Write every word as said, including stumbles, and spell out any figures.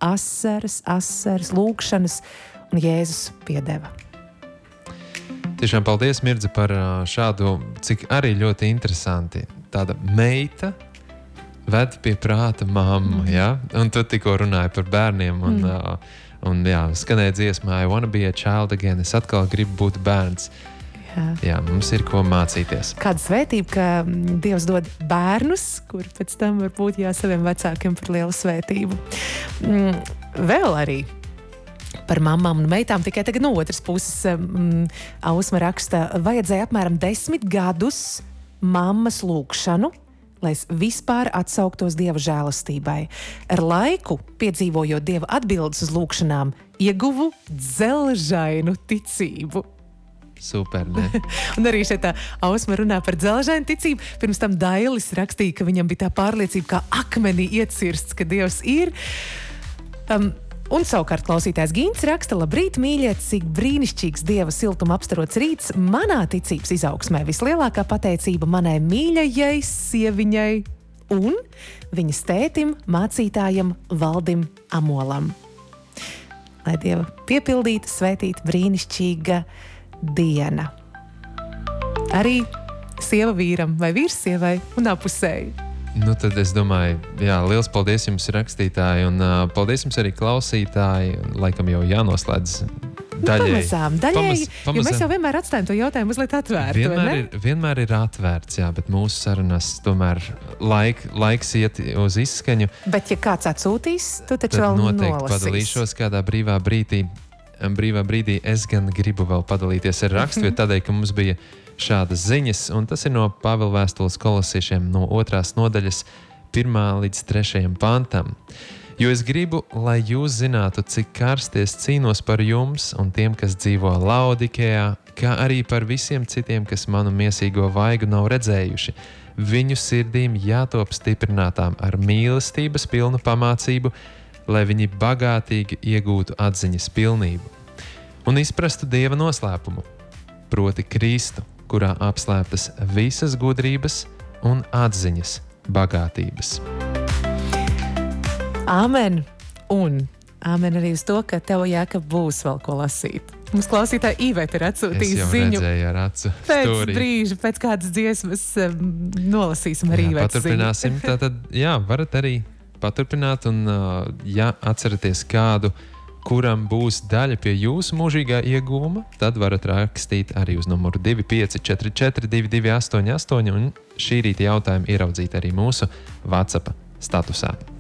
asaras, asaras, lūkšanas, un Jēzus piedeva. Tiešām paldies, Mirdze, par šādu, cik arī ļoti interesanti. Tāda meita ved pie prāta mammu, mm. ja? Un tu tikko runāji par bērniem, un, mm. uh, un jā, skanēja dziesmā I wanna be a child again, es atkal gribu būt bērns. Jā. jā, mums ir ko mācīties. Kāda svētība, ka Dievs dod bērnus, kur pēc tam varbūt jā, saviem vecākiem par lielu svētību. Mm, vēl arī par mamām un meitām, tikai tagad no otras puses um, Ausma raksta, vajadzēja apmēram desmit gadus mammas lūkšanu, lai es vispār atsauktos Dieva žēlastībai. Ar laiku, piedzīvojot Dieva atbildes uz lūkšanām, ieguvu dzelžainu ticību. Super, ne? Un arī šeit tā Ausma runā par dzelžainu ticību. Pirms tam Dailis rakstīja, ka viņam bija tā pārliecība, kā akmenī iecirsts, ka Dievs ir. Um, Un savukārt klausītājs Gīns raksta, labrīt, mīļie, cik brīnišķīgs Dieva siltuma apstarots rīts manā ticības izaugsmē. Vislielākā pateicība manai mīļajai sieviņai un viņas tētim, mācītājam Valdim Amolam. Lai Dieva piepildīta, svētīta, brīnišķīga diena. Arī sieva vīram vai vīrs sievai un apusēji. Nu, tad es domāju, jā, liels paldies jums, rakstītāji, un uh, paldies jums arī klausītāji. Laikam jau jānoslēdz daļēji. Pamazām, daļēji, Pamaz, pamazām. jo mēs jau vienmēr atstājam to jautājumu mazliet atvērtu, vienmēr vai ne? Ir, vienmēr ir atvērts, jā, bet mūsu sarunas tomēr laik, laiks iet uz izskaņu. Bet ja kāds atsūtīs, tu taču tad vēl noteikti nolasīs. padalīšos kādā brīvā brīdī. Brīvā brīdī es gan gribu vēl padalīties ar rakstu, jo tādēļ, ka mums bija šādas ziņas, un tas ir no Pāvila vēstules kolosiešiem no otrās nodaļas pirmā līdz trešajam pantam. Jo es gribu, lai jūs zinātu, cik karsti es cīnos par jums un tiem, kas dzīvo Laodikejā, kā arī par visiem citiem, kas manu miesīgo vaigu nav redzējuši. Viņu sirdīm jātop stiprinātām ar mīlestības pilnu pamācību, lai viņi bagātīgi iegūtu atziņas pilnību un izprastu Dieva noslēpumu, proti Kristu, kurā apslēptas visas gudrības un atziņas bagātības. Āmen! Un āmen arī uz to, ka tev, Jākab, būs vēl ko lasīt. Mums klausītāja Iveta ir atsūtījusi ziņu. Es jau redzēju ar acu Pēc stūrī. brīža, pēc kādas dziesmas um, nolasīsim arī Jā, Ivetas paturpināsim. ziņu. Tātad, jā, varat arī paturpināt un, uh, ja atceraties kādu, kuram būs daļa pie jūsu mūžīgā ieguvuma, tad varat rakstīt arī uz numuru divi pieci četri četri divi divi astoņi astoņi un šī rīta jautājumu ieraudzīt arī mūsu WhatsApp statusā.